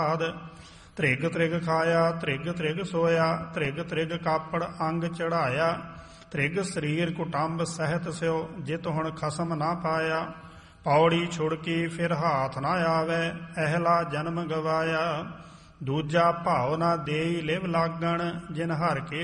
ਤ੍ਰਿਗ ਤ੍ਰਿਗ ਖਾਇਆ, ਤ੍ਰਿਗ ਤ੍ਰਿਗ ਸੋਇਆ, ਤ੍ਰਿਗ ਤ੍ਰਿਗ ਕਾਪੜ ਅੰਗ ਚੜਾਇਆ। ਤ੍ਰਿਗ ਸਰੀਰ ਕੁਟੰਬ ਸਹਿਤ ਸਿਓ, ਜਿਤ ਹੁਣ ਖਸਮ ਨਾ ਪਾਇਆ। ਪੌੜੀ ਛੁੜਕੀ ਫਿਰ ਹਾਥ ਨਾ ਆਵੈ, ਅਹਿਲਾ ਜਨਮ ਗਵਾਇਆ। ਦੂਜਾ ਭਾਉ ਨਾ ਦੇਈ ਲਿਵ ਲਾਗਣ, ਜਿਨ ਹਰ ਕੇ